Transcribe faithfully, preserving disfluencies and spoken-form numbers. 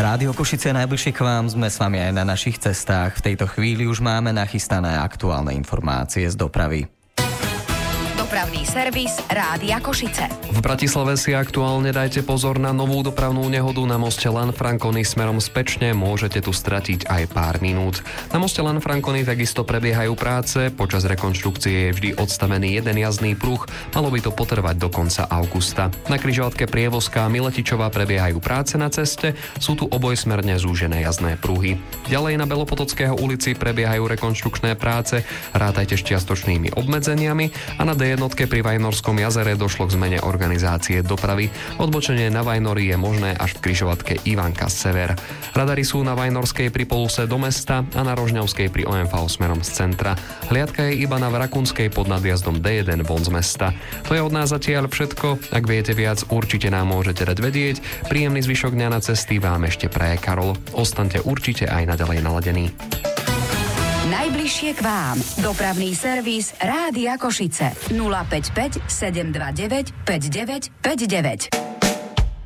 Rádio Košice najbližšie k vám, sme s vami aj na našich cestách. V tejto chvíli už máme nachystané aktuálne informácie z dopravy. Dopravný servis Rádia Košice. V Bratislave si aktuálne dajte pozor na novú dopravnú nehodu na moste Lanfranconi smerom Spečne. Môžete tu stratiť aj pár minút. Na moste Lanfranconi takisto prebiehajú práce. Počas rekonštrukcie je vždy odstavený jeden jazdný pruh. Malo by to potrvať do konca augusta. Na križovatke Prievozka a Miletičova prebiehajú práce na ceste. Sú tu obojsmerne zúžené jazdné pruhy. Ďalej na Belopotockého ulici prebiehajú rekonštrukčné práce. Rátajte s čiastočnými obmedzeniami a na dé jednotke pri Vajnorskom jazere došlo k zmene organizácie dopravy. Odbočenie na Vajnory je možné až v križovatke Ivanka Sever. Radary sú na Vajnorskej pri poluse do mesta a na Rožňavskej pri ó em vé smerom z centra. Hliadka je iba na Vrakunskej pod nadjazdom dé jeden von z mesta. To je od nás zatiaľ všetko. Ak viete viac, určite nám môžete dať vedieť. Príjemný zvyšok dňa na cesty vám ešte praje Karol. Ostaňte určite aj naďalej naladení. Najbližšie k vám. Dopravný servis Rádia Košice. nula päť päť sedem dva deväť päť deväť päť deväť.